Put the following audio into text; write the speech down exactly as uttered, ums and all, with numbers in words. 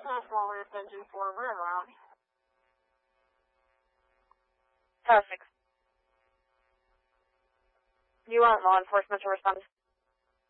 That's what we're thinking for. We're around. Tower six. You want law enforcement to respond?